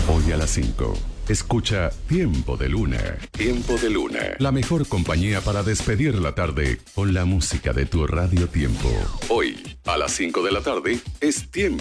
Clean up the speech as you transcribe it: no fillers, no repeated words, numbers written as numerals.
Hoy a las 5. Escucha Tiempo de Luna. Tiempo de Luna. La mejor compañía para despedir la tarde con la música de tu Radio Tiempo. Hoy, a las 5 de la tarde, es Tiempo